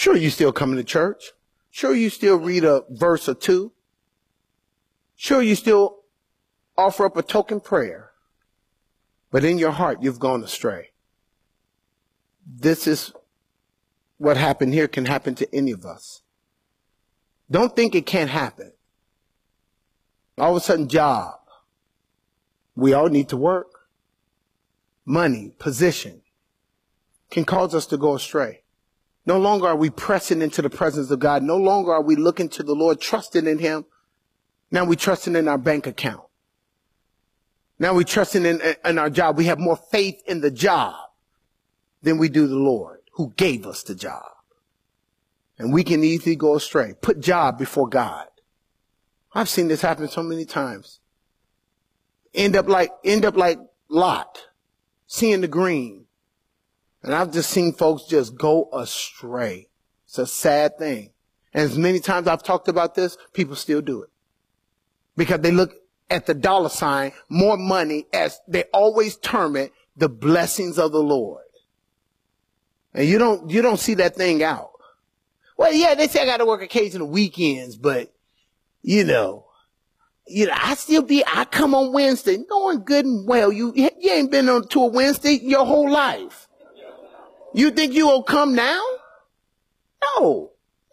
Sure, you still come to church. Sure, you still read a verse or two. Sure, you still offer up a token prayer. But in your heart, you've gone astray. This is what happened here can happen to any of us. Don't think it can't happen. All of a sudden, job. We all need to work. Money, position can cause us to go astray. No longer are we pressing into the presence of God. No longer are we looking to the Lord, trusting in him. Now we're trusting in our bank account. Now we're trusting in our job. We have more faith in the job than we do the Lord who gave us the job. And we can easily go astray. Put job before God. I've seen this happen so many times. End up like Lot, seeing the green. And I've just seen folks just go astray. It's a sad thing. And as many times I've talked about this, people still do it. Because they look at the dollar sign, more money, as they always term it, the blessings of the Lord. And you don't see that thing out. Well, yeah, they say I got to work occasional weekends, but I come on Wednesday, knowing good and well, you ain't been to a Wednesday your whole life. You think you will come now? No.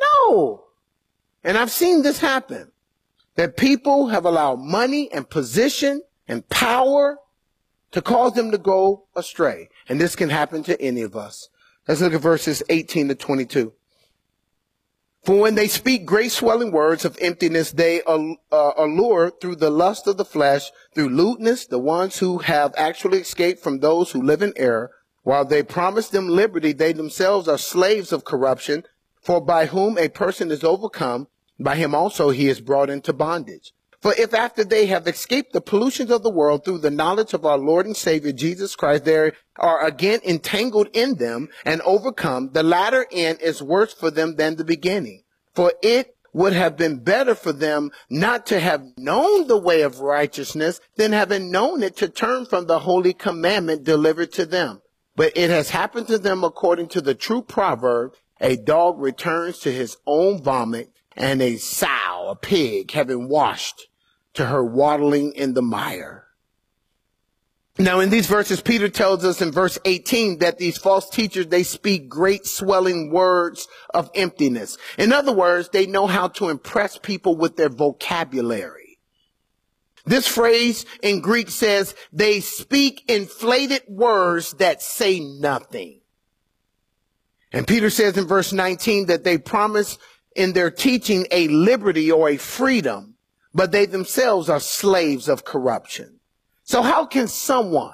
And I've seen this happen, that people have allowed money and position and power to cause them to go astray. And this can happen to any of us. Let's look at verses 18 to 22. For when they speak great swelling words of emptiness, they allure through the lust of the flesh, through lewdness, the ones who have actually escaped from those who live in error. While they promise them liberty, they themselves are slaves of corruption. For by whom a person is overcome, by him also he is brought into bondage. For if after they have escaped the pollutions of the world through the knowledge of our Lord and Savior Jesus Christ, they are again entangled in them and overcome, the latter end is worse for them than the beginning. For it would have been better for them not to have known the way of righteousness than having known it to turn from the holy commandment delivered to them. But it has happened to them according to the true proverb, a dog returns to his own vomit, and a sow, a pig, having washed, to her waddling in the mire. Now in these verses, Peter tells us in verse 18 that these false teachers, they speak great swelling words of emptiness. In other words, they know how to impress people with their vocabulary. This phrase in Greek says they speak inflated words that say nothing. And Peter says in verse 19 that they promise in their teaching a liberty or a freedom, but they themselves are slaves of corruption. So how can someone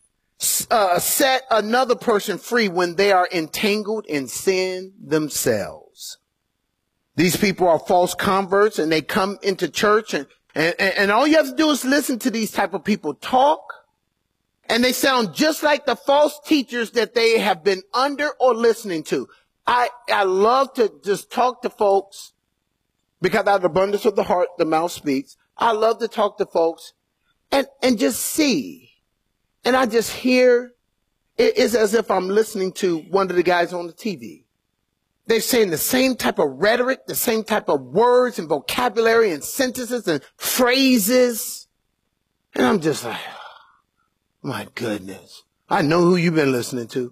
set another person free when they are entangled in sin themselves? These people are false converts, and they come into church, and all you have to do is listen to these type of people talk, and they sound just like the false teachers that they have been under or listening to. I love to just talk to folks, because out of the abundance of the heart, the mouth speaks. I love to talk to folks and just see. And I just hear, it's as if I'm listening to one of the guys on the TV. They're saying the same type of rhetoric, the same type of words and vocabulary and sentences and phrases. And I'm just like, oh, my goodness. I know who you've been listening to.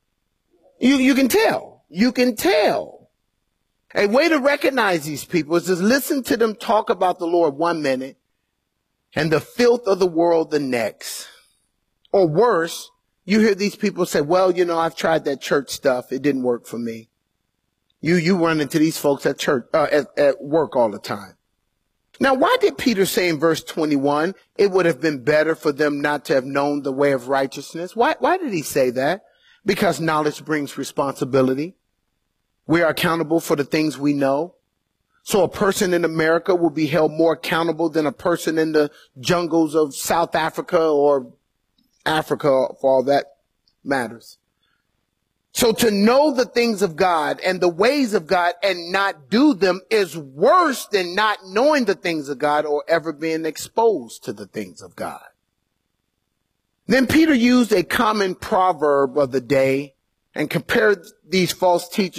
You can tell. You can tell. A way to recognize these people is to listen to them talk about the Lord 1 minute and the filth of the world the next. Or worse, you hear these people say, well, I've tried that church stuff. It didn't work for me. You run into these folks at church, at work all the time. Now, why did Peter say in verse 21, it would have been better for them not to have known the way of righteousness? Why did he say that? Because knowledge brings responsibility. We are accountable for the things we know. So a person in America will be held more accountable than a person in the jungles of South Africa or Africa, for all that matters. So to know the things of God and the ways of God and not do them is worse than not knowing the things of God or ever being exposed to the things of God. Then Peter used a common proverb of the day and compared these false teachers